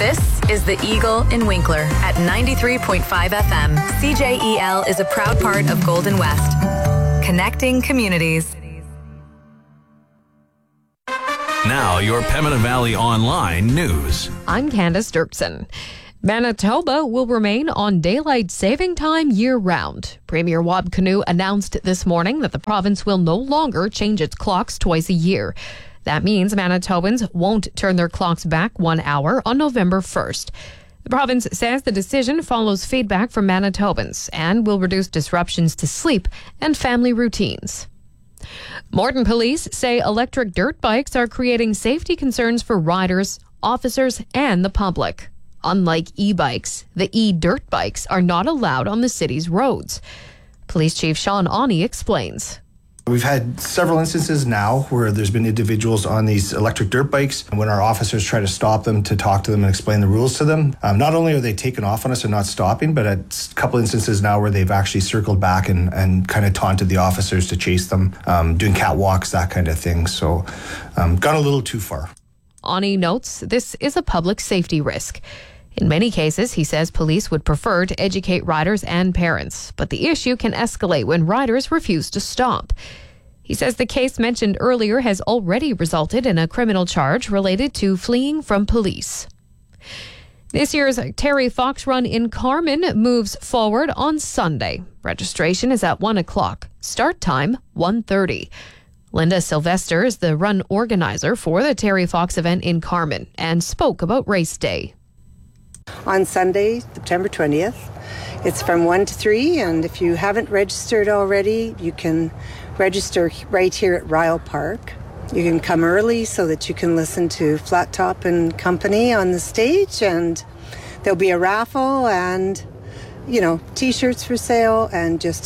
This is The Eagle in Winkler at 93.5 FM. CJEL is a proud part of Golden West. Connecting communities. Now, your Pembina Valley Online news. I'm Candace Dirksen. Manitoba will remain on daylight saving time year-round. Premier Wab Kinew announced this morning that the province will no longer change its clocks twice a year. That means Manitobans won't turn their clocks back 1 hour on November 1st. The province says the decision follows feedback from Manitobans and will reduce disruptions to sleep and family routines. Morton police say electric dirt bikes are creating safety concerns for riders, officers, and the public. Unlike e-bikes, the e-dirt bikes are not allowed on the city's roads. Police Chief Sean Awney explains. We've had several instances now where there's been individuals on these electric dirt bikes, and when our officers try to stop them, to talk to them and explain the rules to them, not only are they taken off on us and not stopping, but a couple instances now where they've actually circled back and kind of taunted the officers to chase them, doing catwalks, that kind of thing. So gone a little too far. Awney notes this is a public safety risk. In many cases, he says police would prefer to educate riders and parents, but the issue can escalate when riders refuse to stop. He says the case mentioned earlier has already resulted in a criminal charge related to fleeing from police. This year's Terry Fox Run in Carman moves forward on Sunday. Registration is at 1 o'clock. Start time, 1:30. Linda Sylvester is the run organizer for the Terry Fox event in Carman and spoke about race day. On Sunday, September 20th. It's from 1 to 3, and if you haven't registered already, you can register right here at Ryle Park. You can come early so that you can listen to Flat Top and Company on the stage, and there'll be a raffle and, T-shirts for sale and just